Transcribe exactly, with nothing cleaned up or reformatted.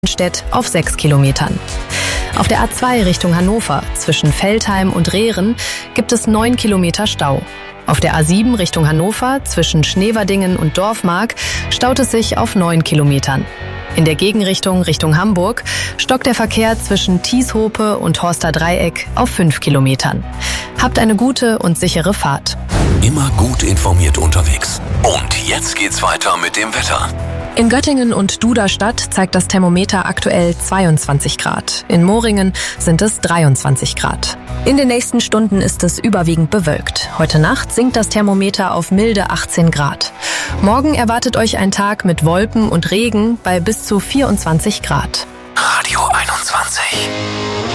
Stedt auf sechs Kilometern. Auf der A zwei Richtung Hannover zwischen Veltheim und Rehren gibt es neun Kilometer Stau. Auf der A sieben Richtung Hannover zwischen Schneverdingen und Dorfmark staut es sich auf neun Kilometern. In der Gegenrichtung Richtung Hamburg stockt der Verkehr zwischen Tieshope und Horster Dreieck auf fünf Kilometern. Habt eine gute und sichere Fahrt. Immer gut informiert unterwegs. Und jetzt geht's weiter mit dem Wetter. In Göttingen und Duderstadt zeigt das Thermometer aktuell zweiundzwanzig Grad. In Moringen sind es dreiundzwanzig Grad. In den nächsten Stunden ist es überwiegend bewölkt. Heute Nacht sinkt das Thermometer auf milde achtzehn Grad. Morgen erwartet euch ein Tag mit Wolken und Regen bei bis zu vierundzwanzig Grad. Radio einundzwanzig.